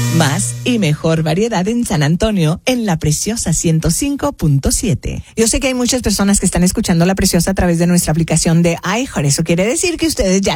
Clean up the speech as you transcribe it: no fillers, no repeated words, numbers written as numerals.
Más y mejor variedad en San Antonio, en La Preciosa 105.7. Yo sé que hay muchas personas que están escuchando La Preciosa a través de nuestra aplicación de iHeart. Eso quiere decir que ustedes ya